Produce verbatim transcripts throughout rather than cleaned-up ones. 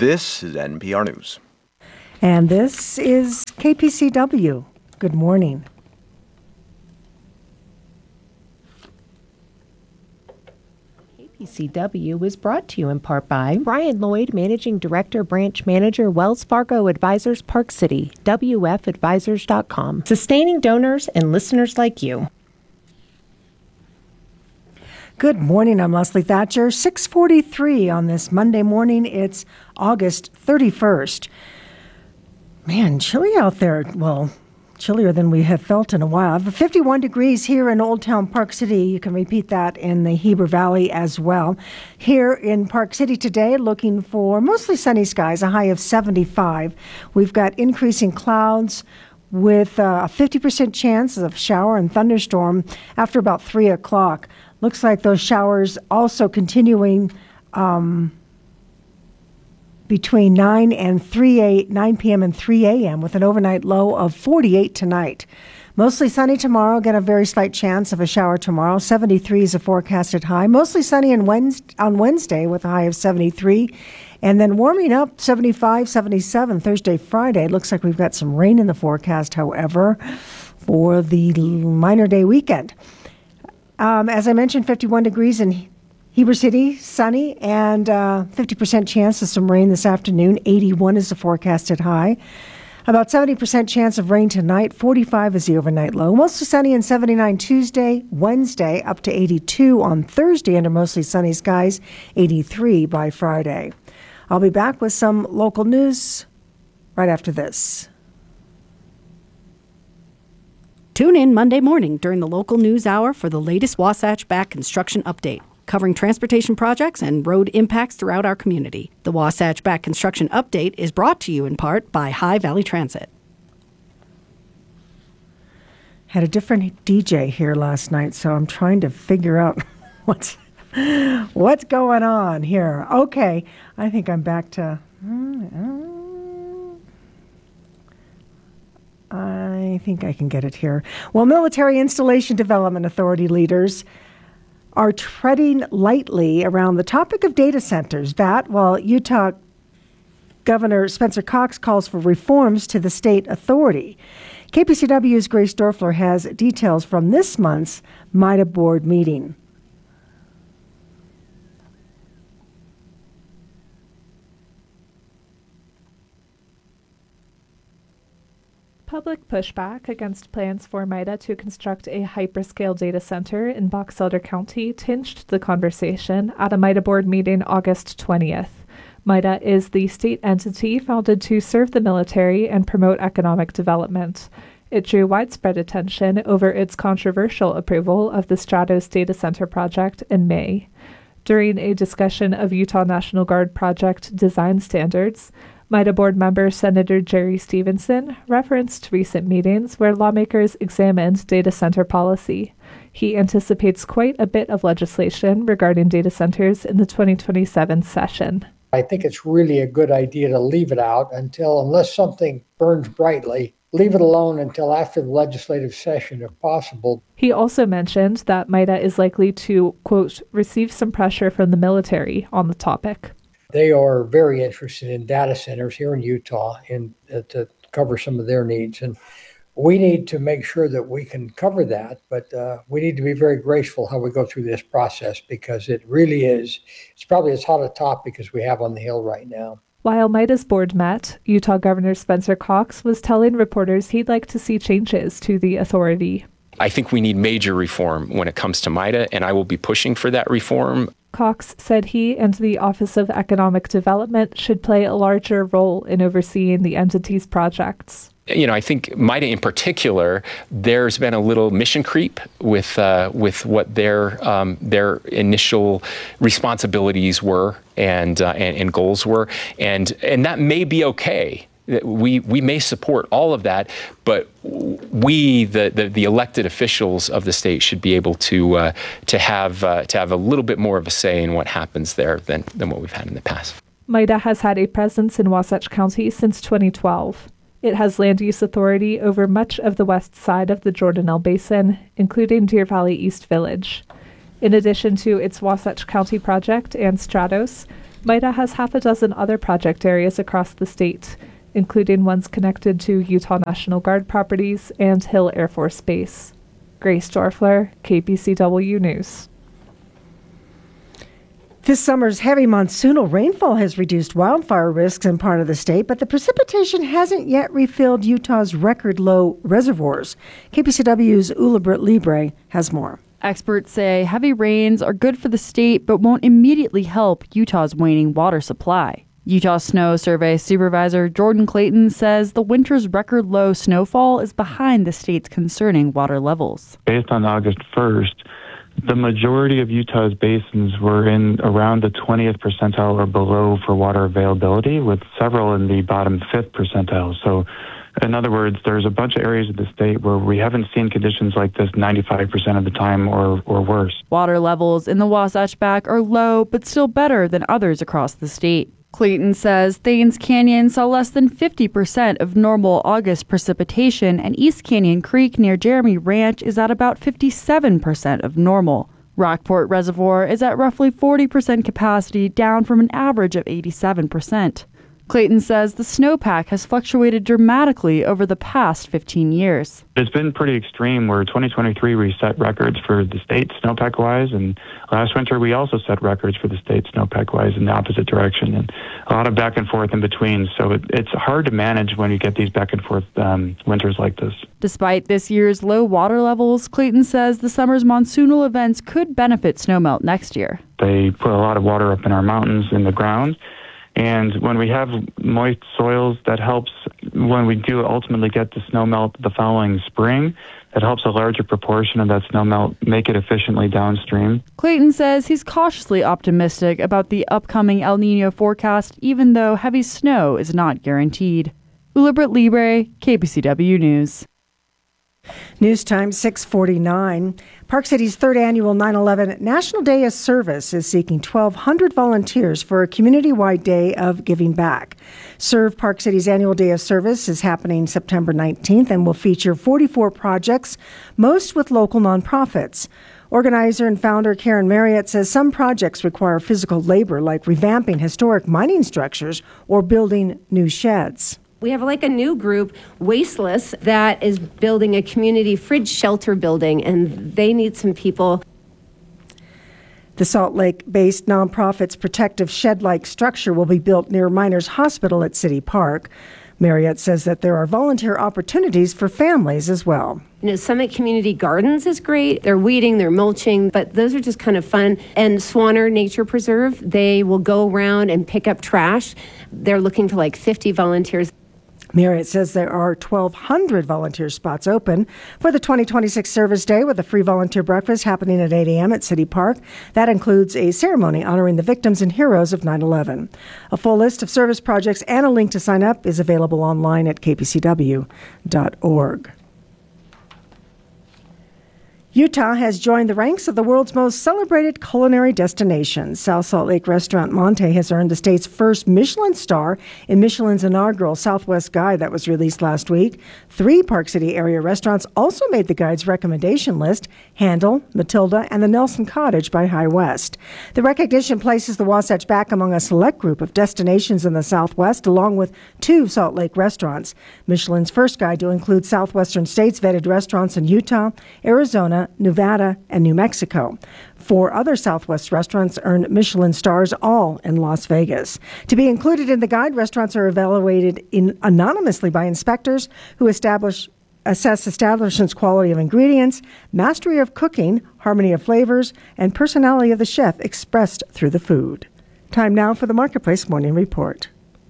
This is N P R News. And this is K P C W. Good morning. K P C W is brought to you in part by Brian Lloyd, Managing Director, Branch Manager, Wells Fargo Advisors, Park City, W F advisors dot com, sustaining donors and listeners like you. Good morning, I'm Leslie Thatcher. six forty-three on this Monday morning. It's August thirty-first. Man, chilly out there. Well, chillier than we have felt in a while. fifty-one degrees here in Old Town Park City. You can repeat that in the Heber Valley as well. Here in Park City today, looking for mostly sunny skies, a high of seventy-five. We've got increasing clouds with a fifty percent chance of shower and thunderstorm after about three o'clock. Looks like those showers also continuing um, between nine and three p.m. and three a.m. with an overnight low of forty-eight tonight. Mostly sunny tomorrow. Get a very slight chance of a shower tomorrow. seventy-three is a forecasted high. Mostly sunny on Wednesday, on Wednesday with a high of seventy-three. And then warming up, seventy-five, seventy-seven Thursday, Friday. Looks like we've got some rain in the forecast, however, for the minor day weekend. Um, as I mentioned, fifty-one degrees in Heber City, sunny, and uh, fifty percent chance of some rain this afternoon. eighty-one is the forecasted high. About seventy percent chance of rain tonight. forty-five is the overnight low. Mostly sunny and seventy-nine Tuesday, Wednesday, up to eighty-two on Thursday under mostly sunny skies, eighty-three by Friday. I'll be back with some local news right after this. Tune in Monday morning during the local news hour for the latest Wasatch Back construction update, covering transportation projects and road impacts throughout our community. The Wasatch Back construction update is brought to you in part by High Valley Transit. Had a different D J here last night, so I'm trying to figure out what's what's going on here. Okay, I think I'm back to... I think I can get it here. Well, Military Installation Development Authority leaders are treading lightly around the topic of data centers. That, while Utah Governor Spencer Cox calls for reforms to the state authority. K P C W's Grace Dorfler has details from this month's MIDA board meeting. Public pushback against plans for MIDA to construct a hyperscale data center in Box Elder County tinged the conversation at a MIDA board meeting August twentieth. MIDA is the state entity founded to serve the military and promote economic development. It drew widespread attention over its controversial approval of the Stratos data center project in May. During a discussion of Utah National Guard project design standards, MIDA board member Senator Jerry Stevenson referenced recent meetings where lawmakers examined data center policy. He anticipates quite a bit of legislation regarding data centers in the twenty twenty-seven session. I think it's really a good idea to leave it out until, unless something burns brightly, leave it alone until after the legislative session if possible. He also mentioned that MIDA is likely to, quote, receive some pressure from the military on the topic. They are very interested in data centers here in Utah and uh, to cover some of their needs. And we need to make sure that we can cover that, but uh, we need to be very graceful how we go through this process because it really is, it's probably as hot a topic as we have on the Hill right now. While MIDA's board met, Utah Governor Spencer Cox was telling reporters he'd like to see changes to the authority. I think we need major reform when it comes to MIDA, and I will be pushing for that reform. Cox said he and the Office of Economic Development should play a larger role in overseeing the entity's projects. You know, I think MIDA in particular, there's been a little mission creep with uh, with what their um, their initial responsibilities were and, uh, and and goals were, and and that may be okay. We we may support all of that, but we, the, the, the elected officials of the state, should be able to uh, to have uh, to have a little bit more of a say in what happens there than than what we've had in the past. MIDA has had a presence in Wasatch County since twenty twelve. It has land use authority over much of the west side of the Jordanelle Basin, including Deer Valley East Village. In addition to its Wasatch County project and Stratos, MIDA has half a dozen other project areas across the state, including ones connected to Utah National Guard properties and Hill Air Force Base. Grace Dorfler, K P C W News. This summer's heavy monsoonal rainfall has reduced wildfire risks in part of the state, but the precipitation hasn't yet refilled Utah's record low reservoirs. K P C W's Ula Britt Libre has more. Experts say heavy rains are good for the state, but won't immediately help Utah's waning water supply. Utah Snow Survey Supervisor Jordan Clayton says the winter's record low snowfall is behind the state's concerning water levels. Based on August first, the majority of Utah's basins were in around the twentieth percentile or below for water availability, with several in the bottom fifth percentile. So, in other words, there's a bunch of areas of the state where we haven't seen conditions like this ninety-five percent of the time or, or worse. Water levels in the Wasatch Back are low, but still better than others across the state. Clayton says Thames Canyon saw less than fifty percent of normal August precipitation, and East Canyon Creek near Jeremy Ranch is at about fifty-seven percent of normal. Rockport Reservoir is at roughly forty percent capacity, down from an average of eighty-seven percent. Clayton says the snowpack has fluctuated dramatically over the past fifteen years. It's been pretty extreme, where twenty twenty-three we set records for the state snowpack-wise, and last winter we also set records for the state snowpack-wise in the opposite direction, and a lot of back and forth in between. So it, it's hard to manage when you get these back and forth um, winters like this. Despite this year's low water levels, Clayton says the summer's monsoonal events could benefit snowmelt next year. They put a lot of water up in our mountains, in the ground. And when we have moist soils, that helps when we do ultimately get the snowmelt the following spring. That helps a larger proportion of that snowmelt make it efficiently downstream. Clayton says he's cautiously optimistic about the upcoming El Nino forecast, even though heavy snow is not guaranteed. Ula Britt Libre, K P C W News. News time six forty-nine. Park City's third annual nine eleven National Day of Service is seeking twelve hundred volunteers for a community-wide day of giving back. Serve Park City's annual Day of Service is happening September nineteenth and will feature forty-four projects, most with local nonprofits. Organizer and founder Karen Marriott says some projects require physical labor, like revamping historic mining structures or building new sheds. We have like a new group, Wasteless, that is building a community fridge shelter building, and they need some people. The Salt Lake-based nonprofit's protective shed-like structure will be built near Miners Hospital at City Park. Marriott says that there are volunteer opportunities for families as well. You know, Summit Community Gardens is great. They're weeding, they're mulching, but those are just kind of fun. And Swanner Nature Preserve, they will go around and pick up trash. They're looking for like fifty volunteers. Marriott says there are twelve hundred volunteer spots open for the twenty twenty-six Service Day, with a free volunteer breakfast happening at eight a.m. at City Park. That includes a ceremony honoring the victims and heroes of nine eleven. A full list of service projects and a link to sign up is available online at k p c w dot org. Utah has joined the ranks of the world's most celebrated culinary destinations. South Salt Lake restaurant Monte has earned the state's first Michelin star in Michelin's inaugural Southwest Guide that was released last week. Three Park City area restaurants also made the guide's recommendation list: Handle, Matilda, and the Nelson Cottage by High West. The recognition places the Wasatch back among a select group of destinations in the Southwest, along with two Salt Lake restaurants. Michelin's first guide to include Southwestern states vetted restaurants in Utah, Arizona, Nevada, and New Mexico. Four other Southwest restaurants earned Michelin stars, all in Las Vegas. To be included in the guide, restaurants are evaluated in anonymously by inspectors who establish assess establishment's quality of ingredients, mastery of cooking, harmony of flavors, and personality of the chef expressed through the food. Time now for the Marketplace Morning Report.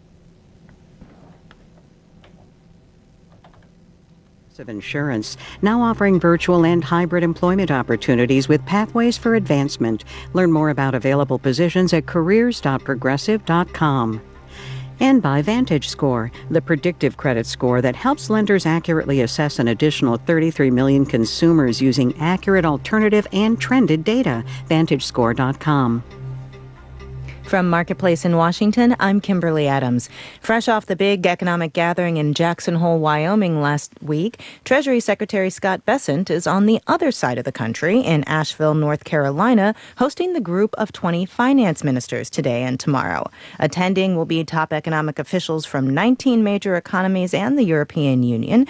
Of Insurance, now offering virtual and hybrid employment opportunities with pathways for advancement. Learn more about available positions at careers dot progressive dot com. And by VantageScore, the predictive credit score that helps lenders accurately assess an additional thirty-three million consumers using accurate alternative and trended data. Vantage Score dot com. From Marketplace in Washington, I'm Kimberly Adams. Fresh off the big economic gathering in Jackson Hole, Wyoming last week, Treasury Secretary Scott Bessent is on the other side of the country in Asheville, North Carolina, hosting the group of twenty finance ministers today and tomorrow. Attending will be top economic officials from nineteen major economies and the European Union,